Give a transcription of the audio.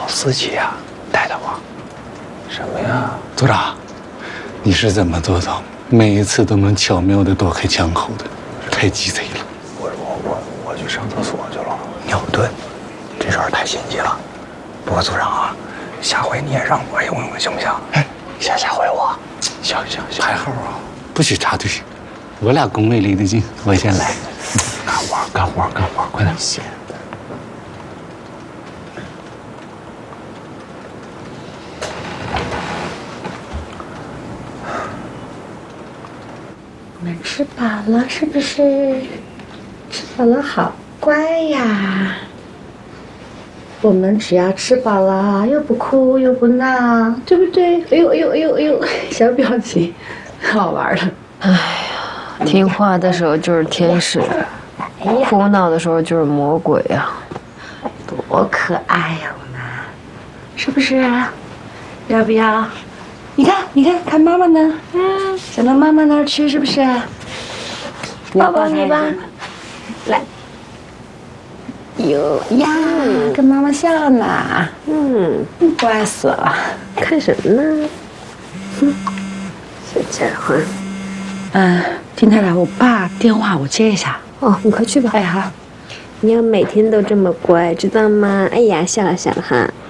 司机呀，带带我。什么呀， 组长？你是怎么做到每一次都能巧妙地躲开枪口的？太鸡贼了！ 我去上厕所去了。尿遁，这事儿太心机了。不过组长啊，下回你也让我用用行不行？哎，下回我。行， 排号啊，不许插队。我俩工位离得近，我先来。 干活，快点。 闲的。 我们吃饱了是不是？吃饱了好乖呀。我们只要吃饱了，又不哭又不闹，对不对？哎呦，小表情，好玩的。 哎呀，听话的时候就是天使，哭闹的时候就是魔鬼啊！ 多可爱呀，我们，是不是？要不要？你看，看妈妈呢，想到妈妈那儿去，是不是？抱抱你吧，来。有呀，跟妈妈笑呢。乖死了。 看什么呢？小家伙。 金太太，我爸电话我接一下。 哦，你快去吧。 哎，好。 你要每天都这么乖，知道吗？哎呀，笑了哈。